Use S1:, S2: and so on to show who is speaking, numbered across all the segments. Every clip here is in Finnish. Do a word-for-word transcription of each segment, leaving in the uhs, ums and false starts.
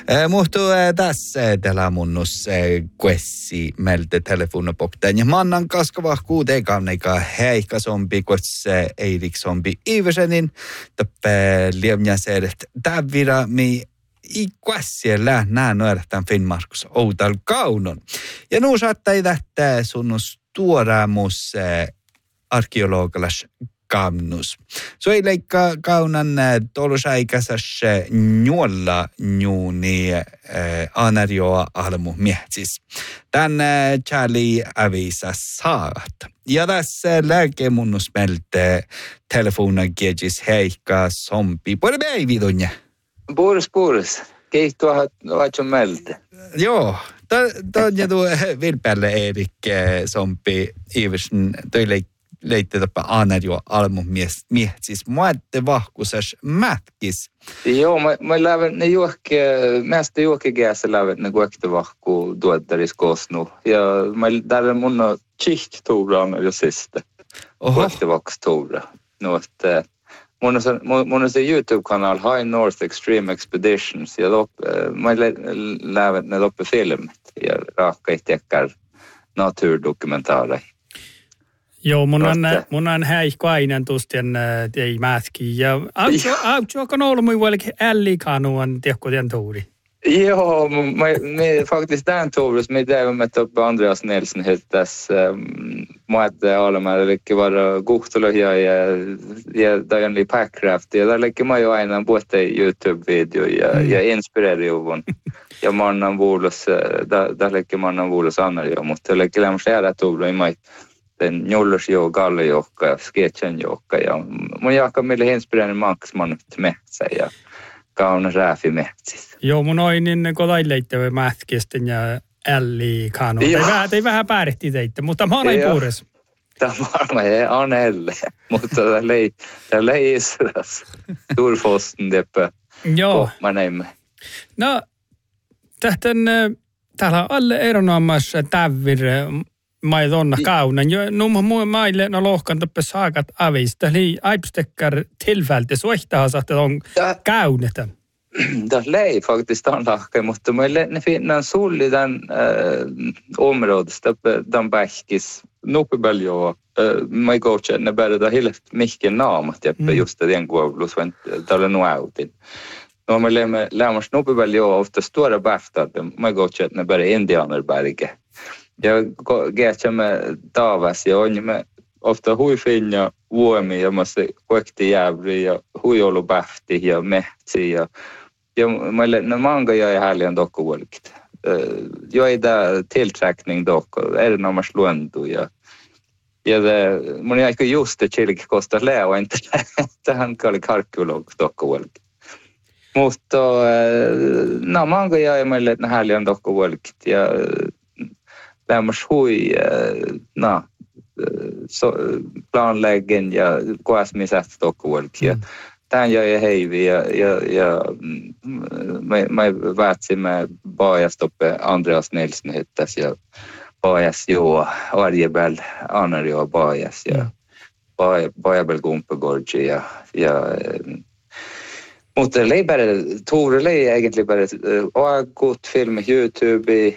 S1: Muhtu tässä tällä munnus kuessi meiltä telefonapokteen. Ja mannan kaskava kuuteenkanneika heikasompi kuesse Eiriksompi Iversenin. Tappe liemjäsedet tävira mi i kuessiellä nää noerähtään Finnmarkus Outal kaunon. Ja nuu saattai tähtää sunnus tuoraamus arkeologilas kamnus. So ei leikka kaunan tolusaikasas nuolla nuuni anarjoa almu miehtis. Tän Charlie avisa saat. Ja tässä lääkemunnus meiltä telefonan kiejis heikka sompi. Puoli päividunja.
S2: Puolis, puolis. Keihtua vaatson meiltä.
S1: Joo. Tämä on tuo Vilpäälle Erik sompi Iversen töille leitte tapa anarjo almu miehtis. Muatte vahkusas mätkis.
S2: Joo, mä, mä lävän ne juokke, mästä juokke gäässä lävän ne kuekte vahku tuottaris kosnu. Ja mä täällä mun on chiht tuura anarjo siste. Kuekte vahkus tuura. No, että mun on se, mun on se YouTube-kanal High North Extreme Expeditions. Ja lop, mä lävän ne loppe filmit. Ja raakka ei tekkär naturdokumentaarai.
S3: Joo, mun on, mun on häihko aina tustien ei mätki. Ja autsuakan ollut mun vuolikin ällikaanuan tiekko tien tuuri.
S2: Joo, me faktiskt den tuurus, me teemme toppe Andreas Nelson hittas muatte olemaan, eli vara guhtulohia ja ja dajanli packraft. Ja där mä jo aina puhutte YouTube-video ja ja inspireeriuvun. Ja mannan vuulos, där lägger mannan vuulos annario, mutta lägger lämmas ära tuuru, mai den joullusjoukka ja sketchen joukka ja mun jaakka meille inspireerinen maksman metsä ja kauna rääfi metsis.
S3: Joo, mun oin niin kodaileittävä mätkisten ja älli kanu. Ei vähän, ei vähän päärähti teitte, mutta mä olen puures.
S2: Tämä on anelle, mutta tämä ei isras. Turfosten deppä.
S3: Joo.
S2: Mä näimme.
S3: No, tähtän täällä on alle eronomaisessa tävir mai donna kaunan. Jo numma muu maille no lohkan toppe saakat avista. Eli aipstekkar tilfälti suihtaa sahte on kaunetan.
S2: Det lei faktiskt anlahka, mutta meille ne finnan sulli den äh, området den bäckis nopebeljo äh, mai goche ne bärda helt mycket naamat ja just den kuoblus vent tällä nuautin. No meille me lämmas nopebeljo ofta stora bäftar mai goche ne bärda indianerberge. Ja gärtsämme taavas ja on me ofta huifinja vuomi ja massa kuekti jävri ja huijolupähti ja mehtsi ja ja meille ne manga ja härligen dokkovolkit. Joida tillträckning dokko erinomas luontu ja ja det mun ei ehkä just det chillik kostar lää inte tähän kalli karkkulog dokkovolkit. Mutta no manga ja meille ne härligen dokkovolkit ja lämmas hui na so planläggen ja kuasmisat dokkovolkia. Tän jäi heivi ja ja ja me me vaatsimme bajas toppe Andreas Nelson hittas ja bajas jo Arjebel Anarjo bajas ja Bajabel Gumpegorgi ja ja mutta leiber Tore lei egentligen bara och gott film YouTube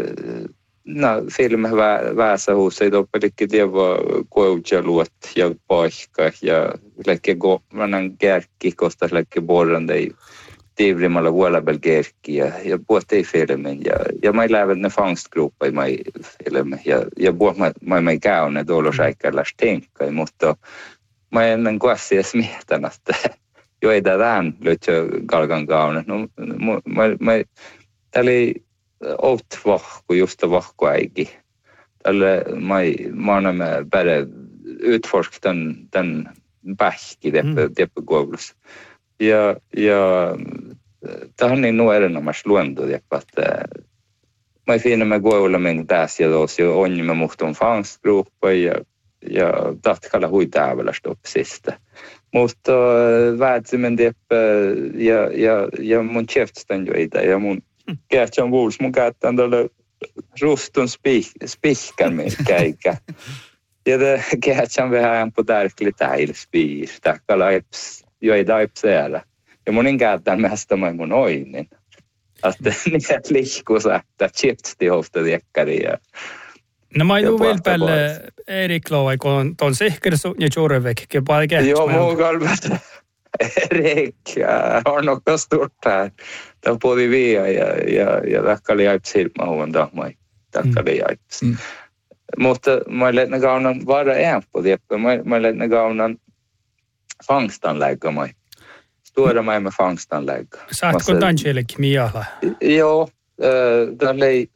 S2: no film väsä hus ei toppe likki tieva koutja luot ja paikka ja lekki go manan kärki kostas lekki borran dei tivrimalla vuolabel kärki ja ja puhutte filmin ja ja mä lävän ne fangstgruppa i mai film ja ja puhut mä mä käyn ne tuolla säikkäläs tenkkai mutta mä ennen kuassia smiehtän että joita tämän lyhtsö kalkan kauna no mä mä täli oft vahku just vahku äigi. Tälle mai maanamme bäre utforsk den den bähki deppe deppe goblus. Ja ja tähän niin nu erinomas luonto deppe att mai finna med goula men tässä ja dos jo onnimme muhtun fangstgruppa ja ja taht kalla huitäävälästä sista. Mutta väätsimen deppe ja ja ja mun chefstan joita ja mun Gertjan vuols mun käyttään tälle rustun spihkan mikä eikä. Ja det Gertjan vähän på tärkli täil spiir. Takkala ips, jo ei daipseellä. Ja mun käyttään mästä mun oinin. Että niitä liikkuusa, että chipsti hofta diekkari ja
S3: no mä juu vielä päälle Erik Loai, kun on sihkersu ja Jurevekki paljon.
S2: Joo, muu kalmat. Erik on också stort här. Tämä puoli viia ja, ja, ja takkali jaips hilma huon tahmai. Takkali jaips. Mm. Mutta mä olen kaunan vara äänpå dieppä. Mä olen kaunan fangstanlägga. Tuoda mä emme fangstanlägga.
S3: Saatko tansjellekin miala?
S2: Joo, tämä oli...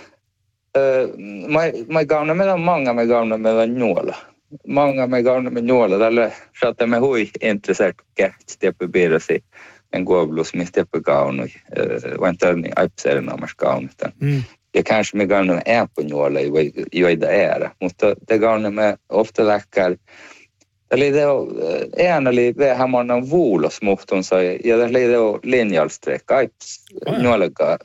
S2: Mä kaunan meillä on manga, mä kaunan meillä on nuola. Många med gånger med njåla, där satte mig hui intresserat käht steppe birasi en gåblus med steppe gaunu och inte ni aipseren amars gaunutan. Ja kanske med gånger är på njåla i i det är. Mutta det gånger med ofta läckar. Eli det är en eli det har man en volos muhtun sai ja det är det linjalstreck aips njålaga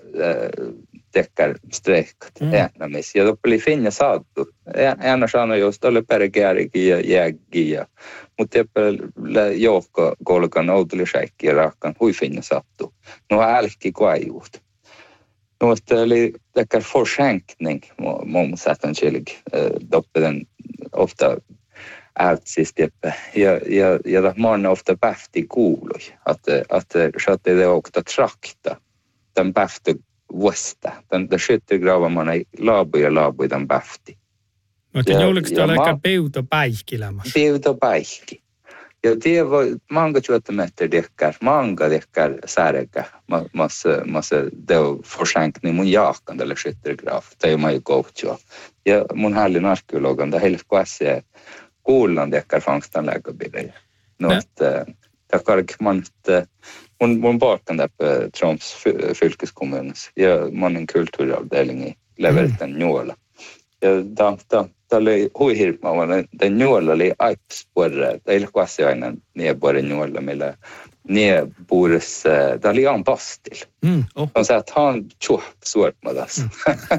S2: tekkar streikat äänemis. Ja toppeli finja saattu. Ääna sano just oli perkeärikin ja jääggi ja mutta teppele joukko kolkan outuli shaikki ja rakkan hui finja saattu. No älkki kuajuut. No eli tekkar forskänkning mån sätten chillig. Doppelen ofta ältsis teppe. Ja ja ja man ofta päfti kuului. Att att schatte det också trakta. Den päfti vuosta. Tämän skyttegrava man ei laabuja laabuja tämän pähti.
S3: Mutta juuliko tuolla ehkä peuto päihkilämässä?
S2: Peuto päihki. Ja det var många tjugometer deckar, många deckar särega. Massa massa det försänkning mun jakan eller skyttegrav. Det är ju gott ju. Ja mun hallin arkeologan det helt kvasse kuullan deckar fangstan läggabileja. Något där kalk man Mun, mun bakan där på Troms fylkeskommunes. Ja monen kulturavdelning i Leverten mm. Njåla. Ja da da da oli huihirma vaan den Njåla oli aipsporre. Det är kvasiainen nie bore Njåla millä nie bores da oli an pastil. Mm. Oh. On sa att han tjoh svårt med das. Mm.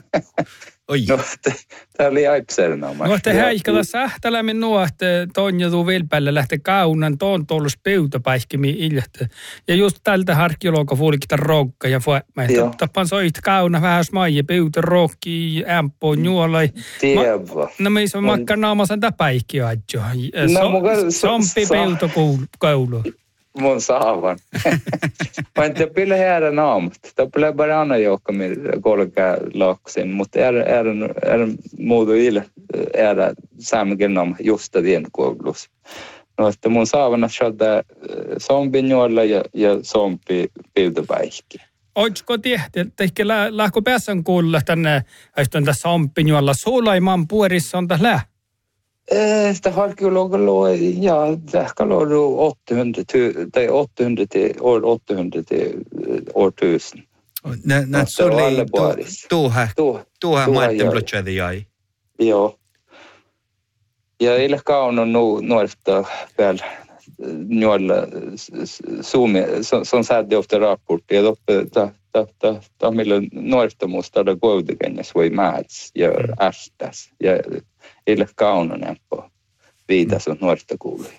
S3: Oi.
S2: No, tämä oli aipserina.
S3: No, että häikällä sähtälämin nuo, että ton ja tuu vilpäillä lähtee kaunan, ton tuollus peutopäihkimiin iljähtä. Ja just tältä arkeologa fuulikita rokka ja fuämä. Tappan soit kauna vähän smaija, peuto, rokki, ämppo, nuolai.
S2: Tiedä.
S3: No me iso makka naamasan tää päihki adjo. Sompi peuto koulu.
S2: Mun saavan. Mä en tiedä, pille häärä naamat. Tämä pille bara anna joukka med kolka laksin, mutta är är är modu ille är samgen nam just det en koglus. No että mun saavan att zombi nuolla ja ja zombi pildepäihki.
S3: Ootko tiedä, että ehkä lähkö päässän kuulla tänne aiston tässä zombi nuolla Sulaiman puorissa on tässä
S2: Sitä arkeologer ja ehkä låg åttahundra tai åttahundra till år åttahundra till årtusen.
S1: Nä nä oli tuoha tuoha maiden blotchadi jäi.
S2: Joo. Ja ille kaunon nu nuorta väl nuolla suumi som säädde ofta rapportti ja doppe ta ta ta ta millä nuorta musta da goudegännes voi määts ja ästas ja ille kaunonen på viitas on nuorta kuului.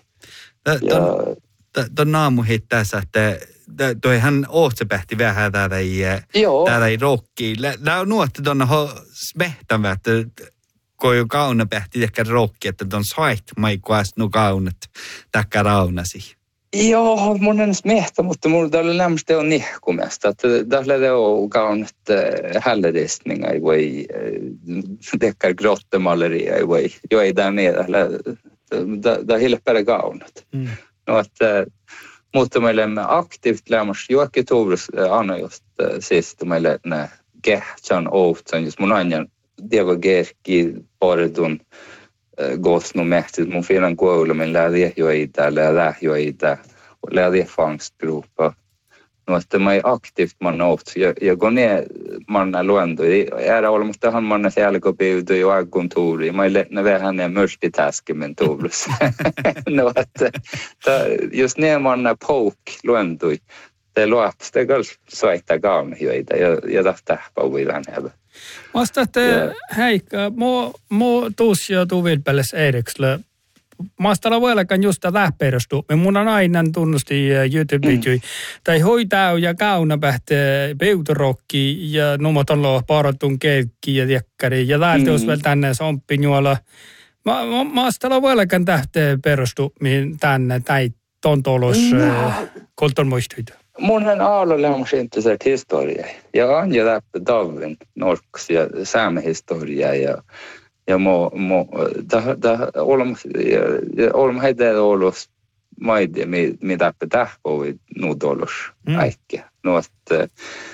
S1: Tuon naamu heittää, että toihan ootsepähti vähän täällä ei, täällä ei rokki. Tämä on nuotta tuonne smehtävä, että kun jo kaunapähti ehkä rokki, että tuon soit maikuas nu kaunat takka raunasi.
S2: Joo, mun en smehtä, mutta mulla oli lämmöstä on nihkumesta. Täällä det on kaunat hälledistningar i voi, deckar grottemaleri i voi. Jo ei där nere, det är helt kaunat. Mm. No, että mutta meillä me aktivt lämmäs Joakki Tourus anna just sist meillä ne kehtsan ohtsan just mun aina deva gerki paredun gås no mähtit mun finan koulu men lädi jo ei täällä läh jo ei tää lädi fangstgruppa no että me aktivt man oht ja ja går ner man luendo är olmusta han man siellä go beudu jo kontori me ne vähän ne multitasking Tourus no että just ner man poke luendo det låt det går så att det går ju i det jag detta på vilan här.
S3: Vasta että Heikka, mo mo tuossa tuvilpelles Eriksle maastalla voillakaan just tämä perustu. Me mun on aina tunnusti YouTube-videoi. Mm. Tai hoitaa ja kauna pähti peutorokki ja numot on loo paratun keikki ja tiekkari. Ja täältä olisi mm. vielä tänne sompinjuola. Ma, ma, maastalla voillakaan tähte perustu, mihin tänne tai tontolos no. kulttuurmuistuita.
S2: Mun on aallolle intresserat historia. Jag anger läppe Davin, Norks ja saamehistoria ja ja mo mo da da olem olem heitä olos maide mi mi läppe tahkovi nudolos äikki. No että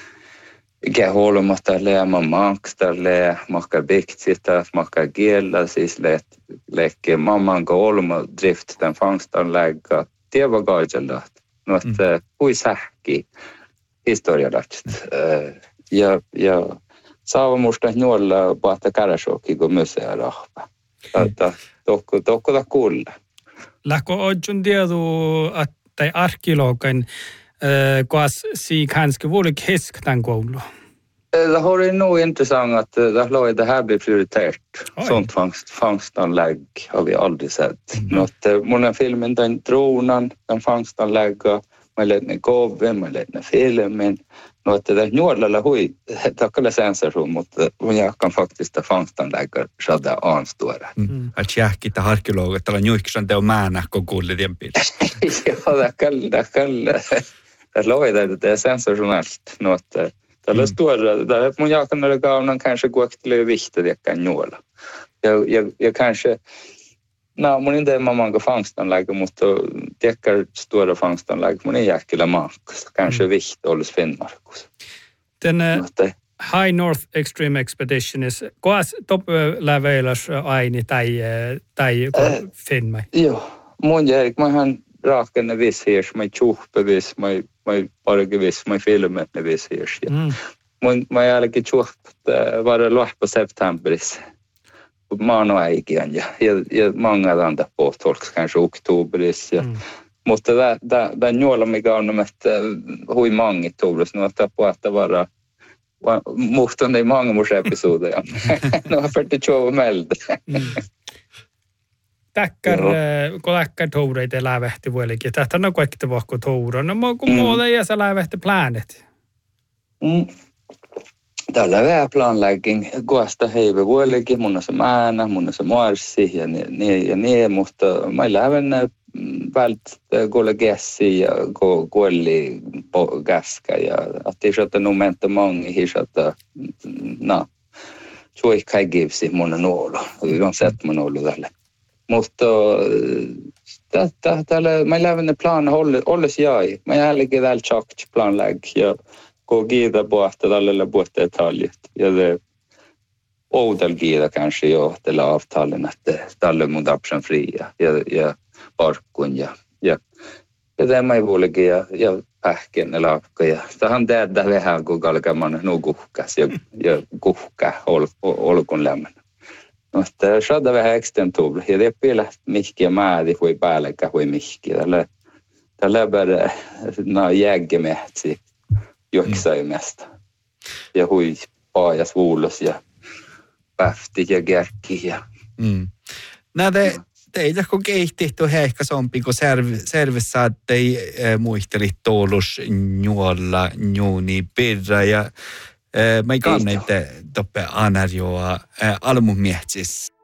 S2: Ikään huolimatta leämä mankstalle, makka biktita, makka kiellä, siis leikki mamman olma drift den fangstan lägga. Det var gajellat. No että hui sähki historiadatsit. Ja ja saavamusta nuolla pahta karashoki kun musea rahpa. Että tokko tokko ta kuulla.
S3: Lähkö ojun tiedu että arkeologen Kas si kanske volik hisk den koulu.
S2: Det har nog intressant att det låg det här blir prioriterat. Sånt fångst fångstanlägg har vi aldrig sett. Mm. Något många filmen den dronen, den fångstanlägg, man lägger gåvan, man lägger filmen. Något det njålala hui tackla sensation mot jag kan faktiskt ta fångstanlägg så där anstora.
S1: Mm. Att jäkki ta arkeologer tällä nyyksan teo määnä kun kuulitien bil.
S2: Ja, det kan det kan det låg det det är sensationellt något. Det är stora där man jag kan det gå någon kanske gå till viktigt det kan njåla. Jag jag jag kanske nej men inte man går fångstanlägg mot täcker stora fångstanlägg men är jäkla mark kanske mm. vikt alls Finnmarkus.
S3: Den High North Extreme Expedition is koas top levelas aini tai tai Finnmark.
S2: Joo, mun jäik man raakenne viss hirs, mai tjuhpe viss, mai mai parge viss, mai filmet ne viss hirs. Mm. Mun mai jälki tjuhpe var det lohpa septemberis. Man och äggen ja. Ja många andra på tolks kanske oktoberis ja. Mm. Mutta det det det njåla mig gåna med hur många tobros nu att på att det var motstånd i många mors episoder ja. Nu har fått tjova meld.
S3: Tackar kun tackar toureita lävähti vuolikin. Tästä on kaikki vahko touro. No mä kun muuta ja se lävähti planet.
S2: Mm. Tällä vähän planlägging koasta heive vuolikin. Mun on se määnä, mun on se marssi ja niin ja niin, mutta mä lävän vält kolla gessi ja kolli gaska ja att det är nog inte många hisata na så ich kai givsi mun nolo. Oavsett mun nolo där. Mutta tätä tällä mä lävän plan håller hålles jag. Mä jälkeen väl chakt planlägg ja gå gida båta tällä båta detaljet. Ja det odal gida kanske jo tällä avtalen att tällä mun option fria. Ja ja parkkun ja ja ja tämä ei vuolikin ja ja pähken laakka ja tähän täältä vähän kun kalkaman nukuhkas ja ja kuhka ol olkun lämmön. Mutta shada vähän extentubl ja det pillä mihki mädi hui päällekä hui mihki tällä tällä bara na jäggemätsi juoksai mest ja hui paajas vuulos ja päfti ja gerkki ja
S1: mm. Näde teillä kun kehitetty heikka sompi kun servissä ettei muisteli toulus nuolla nuuni pirra ja mä ei kannatte toppe anarjoa almumiehtis